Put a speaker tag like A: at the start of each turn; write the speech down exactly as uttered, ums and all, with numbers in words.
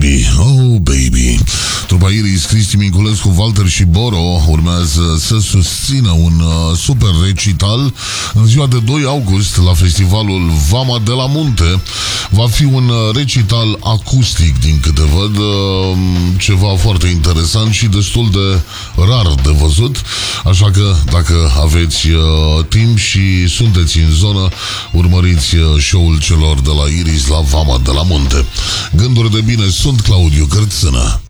A: baby, oh baby. Trupa Iris, Cristi Minculescu, Walter și Boro urmează să susțină un uh, super recital în ziua de doi august la festivalul Vama de la Munte. Va fi un uh, recital acustic, din câte văd, uh, ceva foarte interesant și destul de rar de văzut. Așa că dacă aveți uh, timp și sunteți în zonă, urmăriți uh, show-ul celor de la Iris la Vama de la Munte. Gânduri de bine, sunt Claudiu Cărțână.